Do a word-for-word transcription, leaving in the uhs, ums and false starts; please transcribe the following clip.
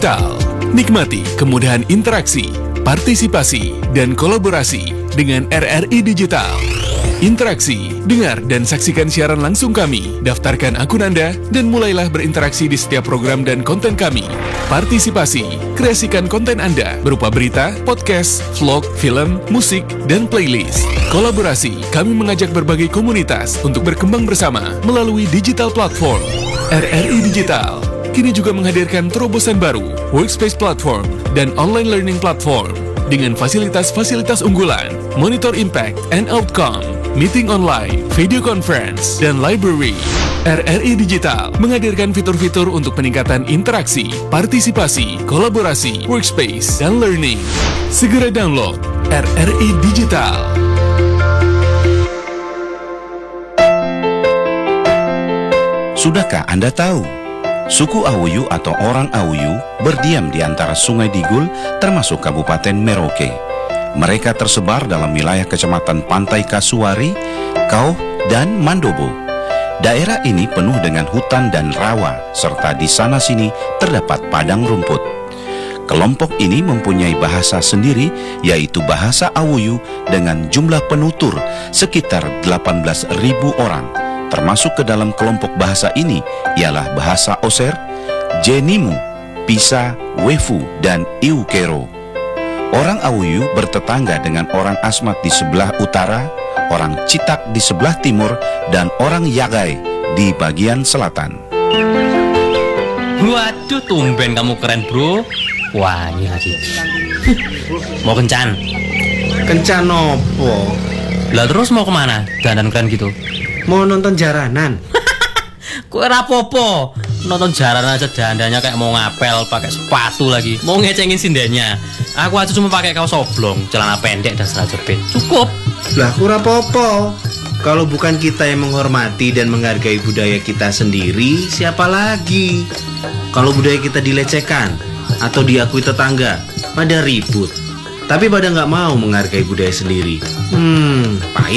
Digital. Nikmati kemudahan interaksi, partisipasi, dan kolaborasi dengan R R I Digital. Interaksi, dengar dan saksikan siaran langsung kami, daftarkan akun Anda, dan mulailah berinteraksi di setiap program dan konten kami. Partisipasi, kreasikan konten Anda berupa berita, podcast, vlog, film, musik, dan playlist. Kolaborasi, kami mengajak berbagai komunitas untuk berkembang bersama melalui digital platform. R R I Digital kini juga menghadirkan terobosan baru, workspace platform, dan online learning platform dengan fasilitas-fasilitas unggulan, monitor impact and outcome, meeting online, video conference, dan library. R R I Digital menghadirkan fitur-fitur untuk peningkatan interaksi, partisipasi, kolaborasi, workspace, dan learning. Segera download R R I Digital. Sudahkah Anda tahu? Suku Awuyu atau orang Awuyu berdiam di antara Sungai Digul termasuk Kabupaten Merauke. Mereka tersebar dalam wilayah kecamatan Pantai Kasuari, Kauh, dan Mandobo. Daerah ini penuh dengan hutan dan rawa, serta di sana-sini terdapat padang rumput. Kelompok ini mempunyai bahasa sendiri, yaitu bahasa Awuyu dengan jumlah penutur sekitar delapan belas ribu orang. Termasuk ke dalam kelompok bahasa ini ialah bahasa Oser, Jenimu, Pisa, Wefu, dan Iukero. Orang Awuyu bertetangga dengan orang Asmat di sebelah utara, orang Citak di sebelah timur, dan orang Yagai di bagian selatan. Waduh, tumben kamu keren, bro. Wah, ini lagi. Mau kencan? Kencan opo? Lah terus mau kemana? Dandan keren gitu. Mau nonton jaranan. Kok rapopo? Nonton jaranan aja dandannya kayak mau ngapel, pakai sepatu lagi. Mau ngecengin sindennya. Aku aja cuma pakai kaos oblong, celana pendek dan celana jepit. Cukup. Lah aku rapopo. Kalau bukan kita yang menghormati dan menghargai budaya kita sendiri, siapa lagi? Kalau budaya kita dilecehkan atau diakui tetangga, pada ribut. Tapi pada nggak mau menghargai budaya sendiri. Hmm, payah.